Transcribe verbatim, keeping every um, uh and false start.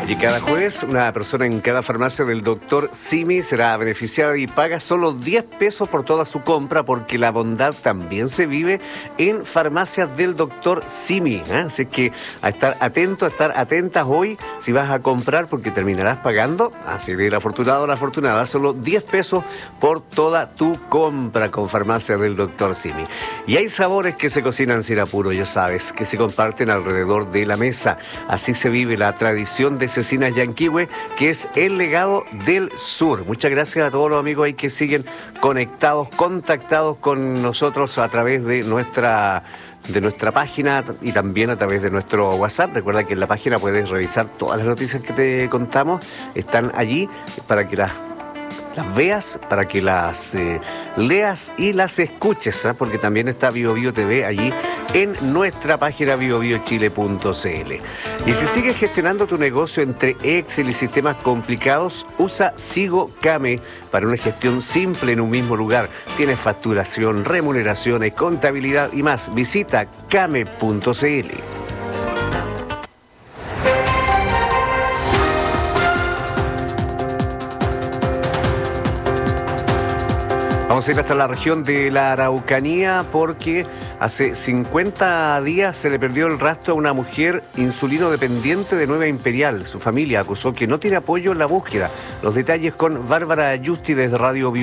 Y cada jueves, una persona en cada farmacia del doctor Simi será beneficiada y paga solo diez pesos por toda su compra, porque la bondad también se vive en farmacias del doctor Simi, ¿eh? Así que a estar atento, a estar atentas hoy si vas a comprar, porque terminarás pagando, así de el afortunado o la afortunada, solo diez pesos por toda tu compra con farmacias del doctor Simi. Y hay sabores que se cocinan sin apuro, ya sabes, que se comparten alrededor de la mesa. Así se vive la tradición de Cecinas Yanquihue, que es el legado del sur. Muchas gracias a todos los amigos ahí que siguen conectados, contactados con nosotros a través de nuestra de nuestra página y también a través de nuestro WhatsApp. Recuerda que en la página puedes revisar todas las noticias que te contamos. Están allí para que las las veas, para que las eh, leas y las escuches, ¿eh? Porque también está BioBio T V allí en nuestra página bio bio chile punto c l. Y si sigues gestionando tu negocio entre Excel y sistemas complicados, usa Sigo Came para una gestión simple en un mismo lugar. Tienes facturación, remuneraciones, contabilidad y más. Visita came punto c l. Vamos a ir hasta la región de la Araucanía, porque hace cincuenta días se le perdió el rastro a una mujer insulino dependiente de Nueva Imperial. Su familia acusó que no tiene apoyo en la búsqueda. Los detalles con Bárbara Justi desde Radio Bio.